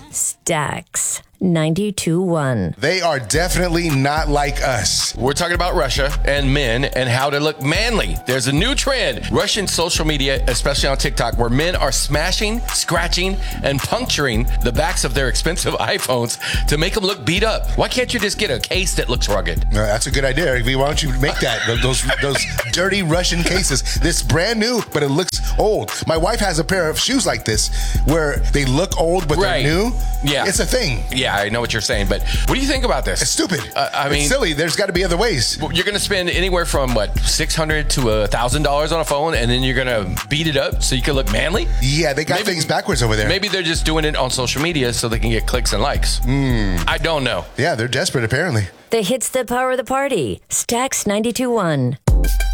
Stax 92.1. They are definitely not like us. We're talking about Russia and men and how to look manly. There's a new trend, Russian social media, especially on TikTok, where men are smashing, scratching, and puncturing the backs of their expensive iPhones to make them look beat up. Why can't you just get a case that looks rugged? That's a good idea. Why don't you make that? Those dirty Russian cases. This brand new, but it looks old. My wife has a pair of shoes like this where they look old, but they're new. Yeah. It's a thing. Yeah, I know what you're saying, but what do you think about this? It's stupid. It's silly. There's got to be other ways. You're going to spend anywhere from $600 to $1,000 on a phone, and then you're going to beat it up so you can look manly? Yeah, they got things backwards over there. Maybe they're just doing it on social media so they can get clicks and likes. I don't know. Yeah, they're desperate apparently. The hits that power the party. Stax 92.1.